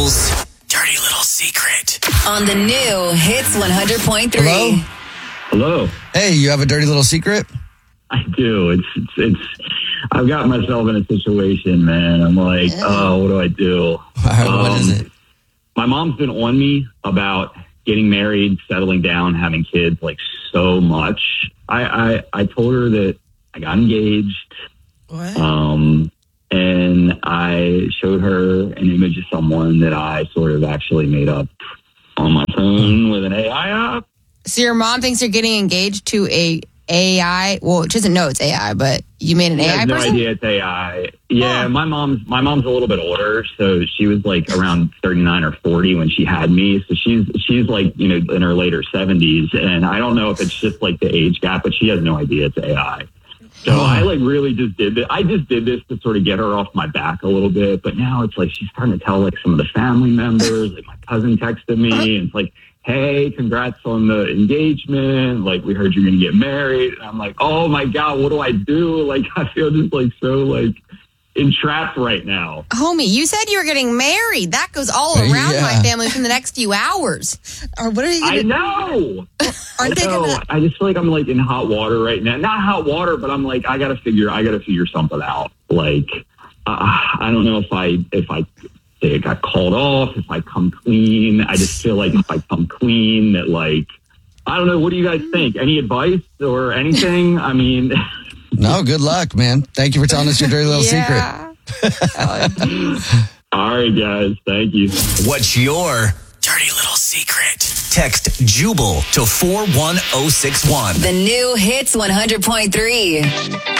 Jubal's dirty little secret. On the new Hits 100.3. Hello? Hello. Hey, you have a dirty little secret? I do. It's. I've got myself in a situation, man. I'm like, oh, what do I do? What is it? My mom's been on me about getting married, settling down, having kids, like so much. I told her that I got engaged. What? And I showed her an image of someone that I sort of actually made up on my phone with an AI app. So your mom thinks you're getting engaged to a AI. Well, she doesn't know it's AI, but you made an She AI has no person? idea it's AI. Yeah, my mom's a little bit older, so she was like around 39 or 40 when she had me. So she's like, you know, in her later 70s, and I don't know if it's just like the age gap, but she has no idea it's AI. So I like really just did this. I just did this to sort of get her off my back a little bit, but now it's like she's starting to tell like some of the family members. Like my cousin texted me and it's like, hey, congrats on the engagement. Like, we heard you're going to get married. And I'm like, oh my God, what do I do? Like, I feel just like so like entrapped right now. Homie, you said you were getting married. That goes all around Yeah. my family within the next few hours. Or what are you I going to know. Aren't they No, gonna... I just feel like I'm like in hot water right now. Not hot water, but I'm like, I gotta figure something out. Like, I don't know if I say it got called off, if I come clean. I just feel like if I come clean that like, I don't know. What do you guys think? Any advice or anything? I mean, No, good luck, man. Thank you for telling us your dirty little secret. all right, guys. Thank you. What's your dirty little secret? Text Jubal to 41061. The new Hits 100.3.